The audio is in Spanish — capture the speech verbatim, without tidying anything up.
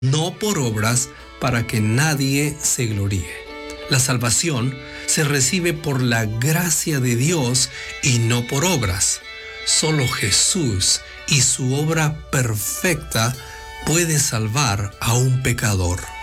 no por obras para que nadie se gloríe. La salvación se recibe por la gracia de Dios y no por obras. Solo Jesús y su obra perfecta puede salvar a un pecador.